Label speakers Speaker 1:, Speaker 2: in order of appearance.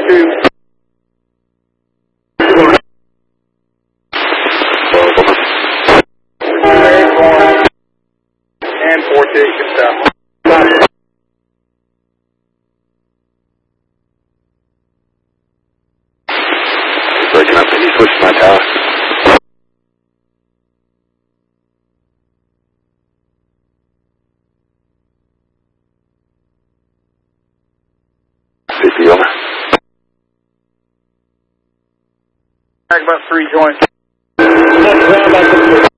Speaker 1: 2. And 48 gets out.
Speaker 2: Breaking up, can you switch my tower? CP over.
Speaker 1: About 3 joints.
Speaker 3: Ground back to 3.